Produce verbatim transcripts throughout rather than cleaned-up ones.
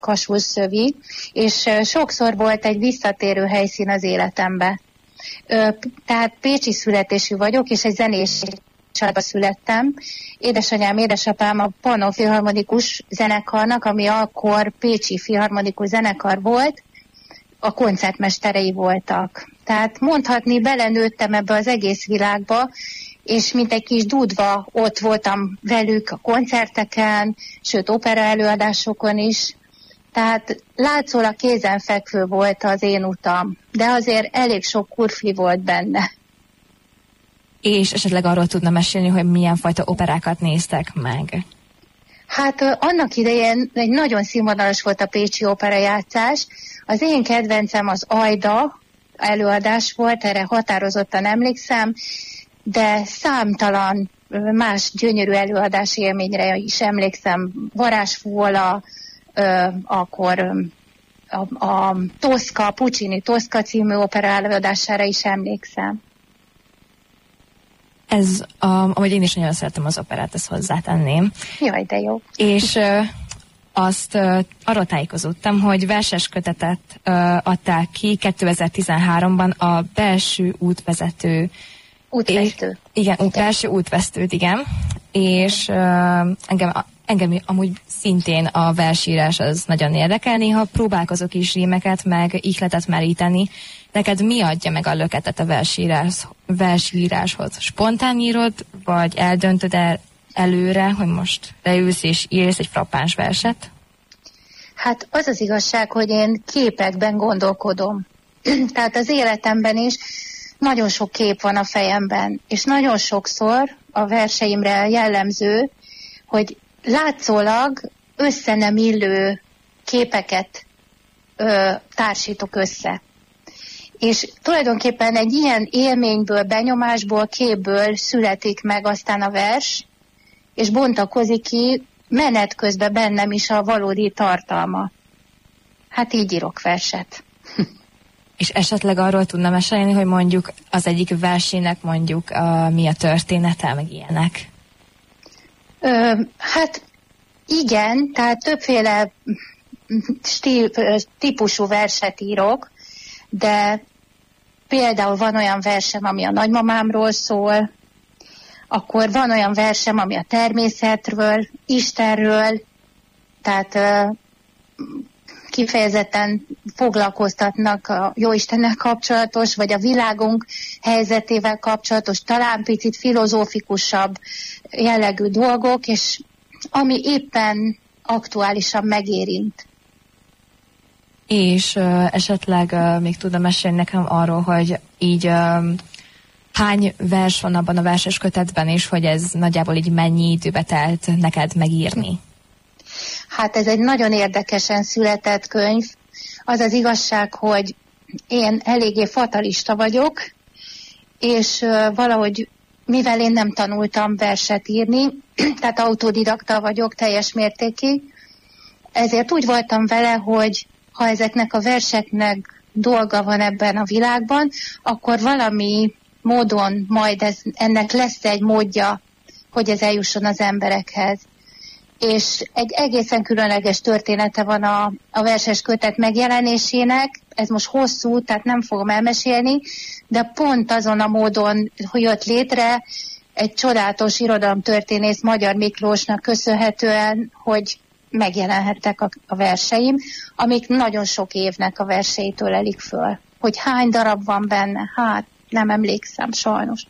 Kasul-Szövi, és sokszor volt egy visszatérő helyszín az életembe. Tehát pécsi születésű vagyok, és egy zenés családba születtem. Édesanyám, édesapám a Pannó Filharmonikus Zenekarnak, ami akkor pécsi filharmonikus zenekar volt, a koncertmesterei voltak. Tehát mondhatni, belenőttem ebbe az egész világba, és mint egy kis dudva ott voltam velük a koncerteken, sőt opera előadásokon is. Tehát látszólag kézenfekvő volt az én utam, de azért elég sok kurfli volt benne. És esetleg arról tudna mesélni, hogy milyen fajta operákat néztek meg? Hát annak idején egy nagyon színvonalas volt a pécsi operajátszás. Az én kedvencem az Ajda előadás volt, erre határozottan emlékszem, de számtalan más gyönyörű előadás élményre is emlékszem. Varázsfúvola, akkor a, a Toszka, Puccini Toszka című opera előadására is emlékszem. Ez, um, ahogy én is nagyon szeretem az operát, ezt hozzátenném. Jaj, de jó. És uh, azt uh, arról tájékozódtam, hogy verses kötetet uh, adták ki kétezer-tizenháromban a belső útvezető. Útvesztő. És, igen, igen, belső útvesztőt, igen. És uh, engem, engem amúgy szintén a versírás az nagyon érdekel. Néha próbálkozok is rímeket, meg ihletet meríteni. Neked mi adja meg a löketet a versírás, versíráshoz? Spontán írod, vagy eldöntöd el előre, hogy most leülsz és írsz egy frappáns verset? Hát az az igazság, hogy én képekben gondolkodom. Tehát az életemben is nagyon sok kép van a fejemben, és nagyon sokszor a verseimre jellemző, hogy látszólag össze nem illő képeket ö, társítok össze. És tulajdonképpen egy ilyen élményből, benyomásból, képből születik meg aztán a vers, és bontakozik ki menet közben bennem is a valódi tartalma. Hát így írok verset. És esetleg arról tudna mesélni, hogy mondjuk az egyik versének mondjuk uh, mi a története, meg ilyenek? Ö, hát igen, tehát többféle stíl, típusú verset írok, de például van olyan versem, ami a nagymamámról szól, akkor van olyan versem, ami a természetről, Istenről, tehát uh, kifejezetten foglalkoztatnak a Jóistennel kapcsolatos, vagy a világunk helyzetével kapcsolatos, talán picit filozófikusabb jellegű dolgok, és ami éppen aktuálisan megérint. És uh, esetleg uh, még tudna mesélni nekem arról, hogy így uh, hány vers van abban a verses kötetben, és hogy ez nagyjából így mennyi időbe telt neked megírni? Hát ez egy nagyon érdekesen született könyv. Az az igazság, hogy én eléggé fatalista vagyok, és uh, valahogy, mivel én nem tanultam verset írni, tehát autodidakta vagyok teljes mértékig, ezért úgy voltam vele, hogy ha ezeknek a verseknek dolga van ebben a világban, akkor valami módon majd ez, ennek lesz egy módja, hogy ez eljusson az emberekhez. És egy egészen különleges története van a, a verses kötet megjelenésének, ez most hosszú, tehát nem fogom elmesélni, de pont azon a módon, hogy jött létre egy csodálatos irodalomtörténész Magyar Miklósnak köszönhetően, hogy megjelenhettek a, a verseim, amik nagyon sok évnek a verseitől elik föl. Hogy hány darab van benne, hát nem emlékszem sajnos.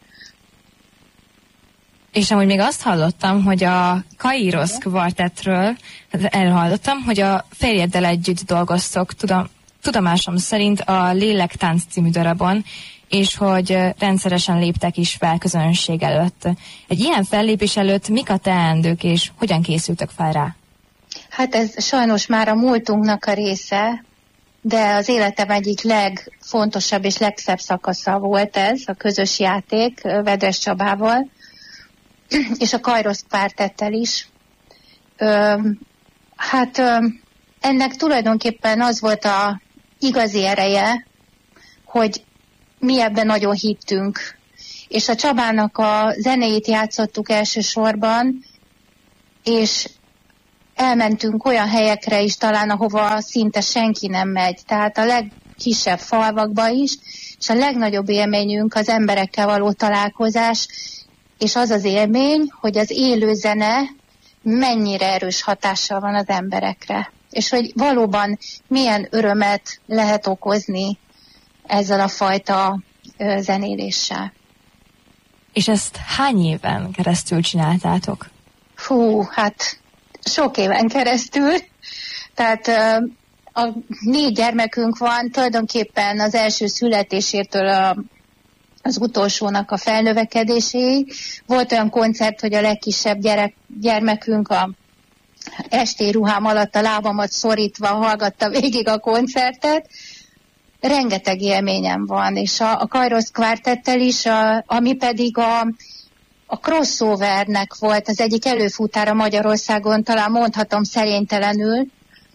És amúgy még azt hallottam, hogy a Kairos kvartettről, erről hallottam, hogy a férjeddel együtt dolgoztok, tudom, tudomásom szerint a Lélektánc című darabon, és hogy rendszeresen léptek is fel közönség előtt. Egy ilyen fellépés előtt mik a teendők, és hogyan készültek fel rá? Hát ez sajnos már a múltunknak a része, de az életem egyik legfontosabb és legszebb szakasza volt ez, a közös játék Vedres Csabával, és a Kairos kvartettel is. Ö, hát ö, ennek tulajdonképpen az volt a igazi ereje, hogy mi ebben nagyon hittünk. És a Csabának a zenéjét játszottuk elsősorban, és elmentünk olyan helyekre is talán, ahova szinte senki nem megy. Tehát a legkisebb falvakba is, és a legnagyobb élményünk az emberekkel való találkozás, és az az élmény, hogy az élő zene mennyire erős hatással van az emberekre. És hogy valóban milyen örömet lehet okozni ezzel a fajta ö, zenéléssel. És ezt hány éven keresztül csináltátok? Hú, hát sok éven keresztül. Tehát ö, a négy gyermekünk van, tulajdonképpen az első születésétől a, az utolsónak a felnövekedéséig. Volt olyan koncert, hogy a legkisebb gyerek, gyermekünk a esti ruhám alatt a lábamat szorítva hallgatta végig a koncertet. Rengeteg élményem van, és a, a Kairos Quartettel is, a, ami pedig a, a crossovernek volt az egyik előfutára Magyarországon, talán mondhatom szerénytelenül,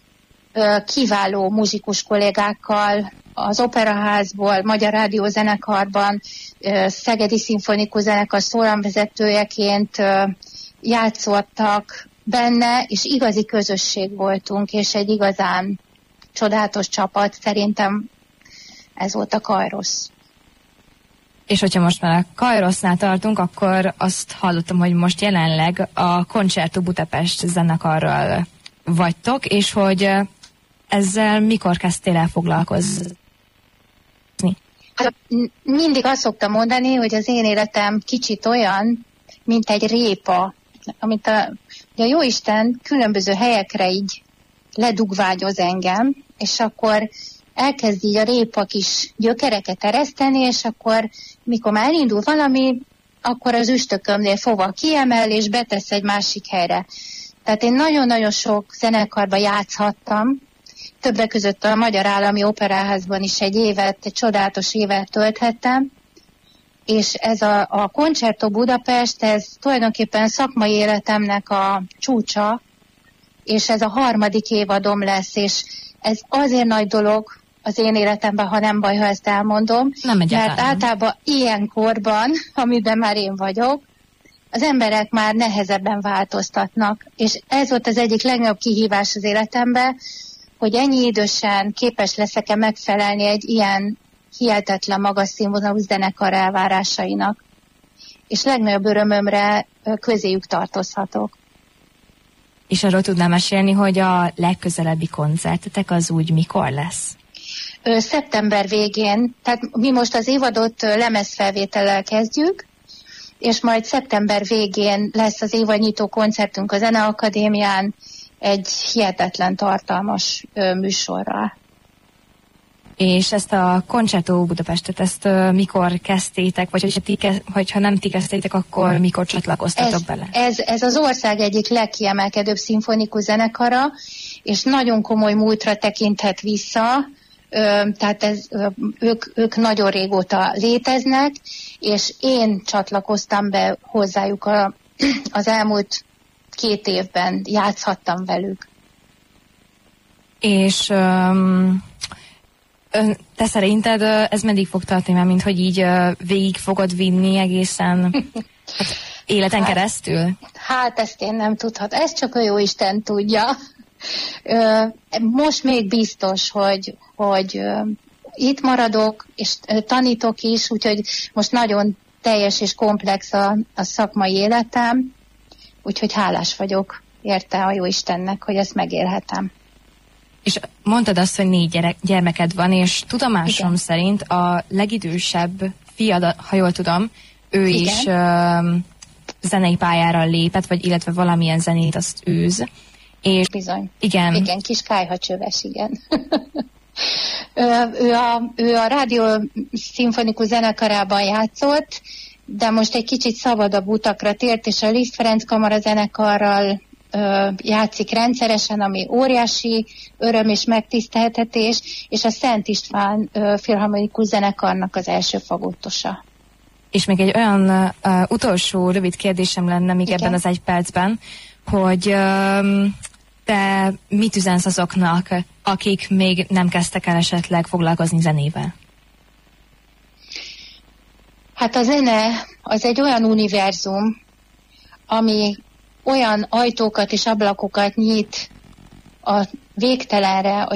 kiváló muzsikus kollégákkal, az Operaházból, Magyar Rádiózenekarban, Szegedi Szimfonikus Zenekar szólamvezetőjeként játszottak benne, és igazi közösség voltunk, és egy igazán csodálatos csapat, szerintem ez volt a Kairos. És hogyha most már a Kairosnál tartunk, akkor azt hallottam, hogy most jelenleg a Concerto Budapest zenekarral vagytok, és hogy ezzel mikor kezdtél el foglalkozni? Hát, mindig azt szoktam mondani, hogy az én életem kicsit olyan, mint egy répa, amit a, a Jóisten különböző helyekre így ledugvágyoz engem, és akkor elkezd így a répa kis gyökereket ereszteni, és akkor, mikor már elindul valami, akkor az üstökömnél fogva kiemel, és betesz egy másik helyre. Tehát én nagyon-nagyon sok zenekarban játszhattam, többek között a Magyar Állami Operaházban is egy évet, egy csodálatos évet tölthettem, és ez a, a Concerto Budapest, ez tulajdonképpen szakmai életemnek a csúcsa, és ez a harmadik évadom lesz, és ez azért nagy dolog az én életemben, ha nem baj, ha ezt elmondom, nem mert általában ilyen korban, amiben már én vagyok, az emberek már nehezebben változtatnak, és ez volt az egyik legnagyobb kihívás az életemben, hogy ennyi idősen képes leszek-e megfelelni egy ilyen hihetetlen magas színvonalú zenekar elvárásainak. És legnagyobb örömömre közéjük tartozhatok. És arról tudnám mesélni, hogy a legközelebbi koncertetek az úgy mikor lesz? Ö, szeptember végén, tehát mi most az évadot lemezfelvétellel kezdjük, és majd szeptember végén lesz az évadnyitó koncertünk a Zeneakadémián egy hihetetlen tartalmas ö, műsorral. És ezt a Concerto Budapestet, ezt uh, mikor kezdtétek, vagy hogyha, ti kez, hogyha nem ti kezdtétek, akkor mikor csatlakoztatok ez, bele? Ez, ez az ország egyik legkiemelkedőbb szimfonikus zenekara, és nagyon komoly múltra tekinthet vissza, ö, tehát ez, ö, ők, ők nagyon régóta léteznek, és én csatlakoztam be hozzájuk a, az elmúlt két évben, játszhattam velük. És... Um, te szerinted ez meddig fog tartani, mert mint hogy így végig fogod vinni egészen hát, életen hát, keresztül? Hát ezt én nem tudhatom, ezt csak a Jóisten tudja. Most még biztos, hogy, hogy itt maradok, és tanítok is, úgyhogy most nagyon teljes és komplex a, a szakmai életem, úgyhogy hálás vagyok érte a Jóistennek, hogy ezt megélhetem. És mondtad azt, hogy négy gyere- gyermeked van, és tudomásom Igen. szerint a legidősebb fiad, ha jól tudom, ő Igen. is uh, zenei pályára lépett, vagy illetve valamilyen zenét azt űz. És Bizony. Igen. Igen, kis kályhacsöves, igen. ő, a, ő a Rádió Szimfonikus Zenekarában játszott, de most egy kicsit szabadabb utakra tért, és a Liszt Ferenc Kamara zenekarral játszik rendszeresen, ami óriási öröm és megtiszteltetés, és a Szent István Filharmonikus Zenekarnak az első fagottosa. És még egy olyan uh, utolsó rövid kérdésem lenne még Igen. ebben az egy percben, hogy um, te mit üzensz azoknak, akik még nem kezdtek el esetleg foglalkozni zenével? Hát a zene az egy olyan univerzum, ami olyan ajtókat és ablakokat nyit a végtelenre, a